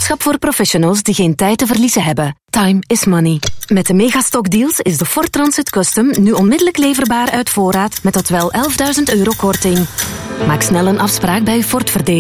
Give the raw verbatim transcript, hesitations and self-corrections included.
boodschap voor professionals die geen tijd te verliezen hebben. Time is money. Met de Megastock deals is de Ford Transit Custom nu onmiddellijk leverbaar uit voorraad met tot wel elfduizend euro korting. Maak snel een afspraak bij uw Ford-verdeler.